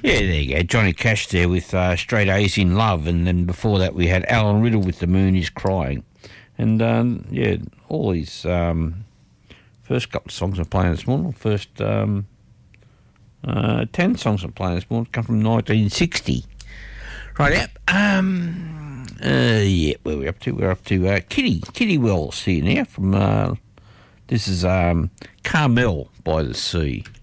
Yeah, there you go. Johnny Cash there with Straight A's in Love, and then before that we had Alan Riddle with The Moon Is Crying. And, yeah, all these first couple of songs I'm playing this morning, first 10 songs I'm playing this morning come from 1960. Right, yep. Yeah, where are we up to? We're up to Kitty Wells here now from, this is Carmel by the Sea.